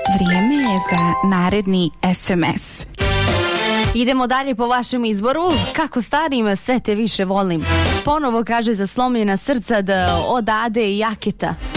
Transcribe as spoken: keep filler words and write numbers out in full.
Vrijeme je za naredni es em es. Idemo dalje po vašem izboru. Kako starim, sve te više volim. Ponovo kaže za slomljena srca da od Ade i Jaketa.